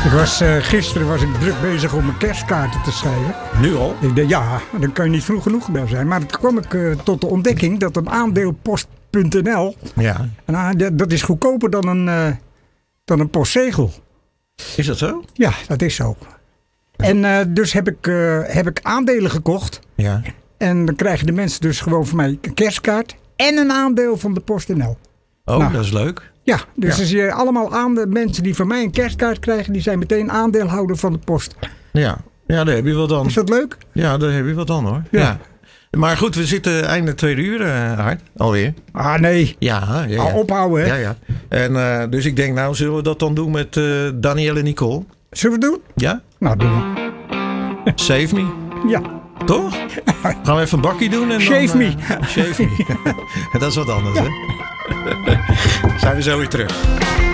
Gisteren was ik druk bezig om mijn kerstkaarten te schrijven. Nu al? Ik dacht, ja, dan kan je niet vroeg genoeg bij zijn. Maar toen kwam ik tot de ontdekking dat een aandeelpost.nl... Ja. Dat is goedkoper dan een postzegel. Is dat zo? Ja, dat is zo. En dus heb ik aandelen gekocht. Ja. En dan krijgen de mensen dus gewoon van mij een kerstkaart en een aandeel van de PostNL. Oh, dat is leuk. Ja, dus als je allemaal mensen die van mij een kerstkaart krijgen, die zijn meteen aandeelhouder van de post. Ja, daar heb je wat dan. Is dat leuk? Ja, daar heb je wat dan hoor. Ja. Maar goed, we zitten einde tweede uur, Hart, alweer. Ah, nee. Ja. Al ophouden, hè? Ja. En dus ik denk, nou, zullen we dat dan doen met Danielle en Nicole? Zullen we het doen? Ja? Nou, doen we. Save me. Ja. Toch? Gaan we even een bakkie doen? En Shave dan, me. Shave me. Dat is wat anders, hè? Zijn we zo weer terug.